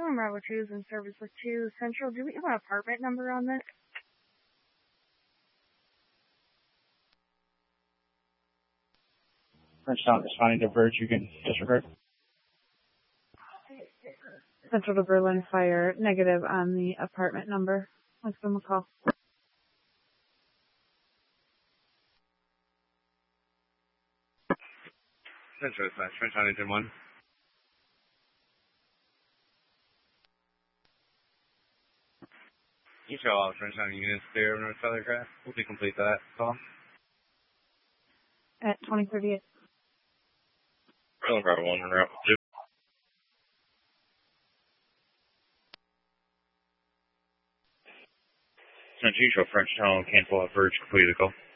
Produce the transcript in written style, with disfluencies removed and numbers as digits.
Bravo Bravo 2 is in service with 2 Central. Do we have an apartment number on this? French not responding to Verge, you can disregard. Central to Berlin Fire, negative on the apartment number. Let's give them a call. Central Dispatch, French on engine 1. You show all French on units clear of North Southern Craft. We'll be complete that call. At 2038. Berlin Bravo 1 on route 2. Central, you show French Town, cancel out Verge, complete the call.